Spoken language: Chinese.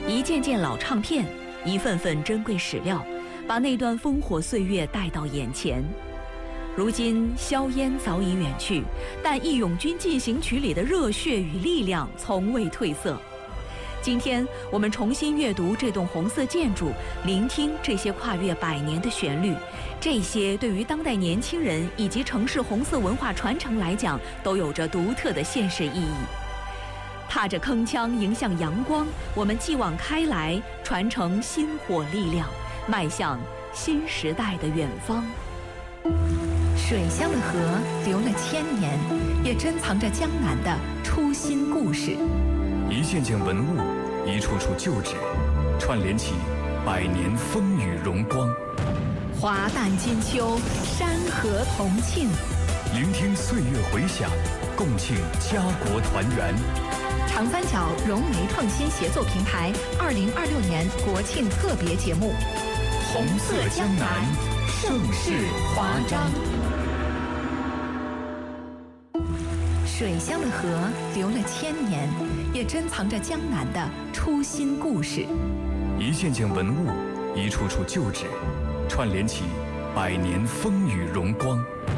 一件件老唱片，一份份珍贵史料，把那段烽火岁月带到眼前。如今硝烟早已远去，但《义勇军进行曲》里的热血与力量从未褪色。今天我们重新阅读这栋红色建筑，聆听这些跨越100年的旋律，这些对于当代年轻人以及城市红色文化传承来讲，都有着独特的现实意义。踏着铿锵迎向阳光，我们继往开来，传承薪火力量，迈向新时代的远方。 水乡的河流了1000年，也珍藏着江南的初心故事。 一件件文物，一处处旧址，串联起100年风雨荣光。 华诞金秋，山河同庆， 聆听岁月回响，共庆家国团圆。 长三角融媒创新协作平台2026年国庆特别节目《 红色江南，盛世华章》。 水乡的河流了1000年，也珍藏着江南的初心故事。 一件件文物，一处处旧址，串联起100年风雨荣光。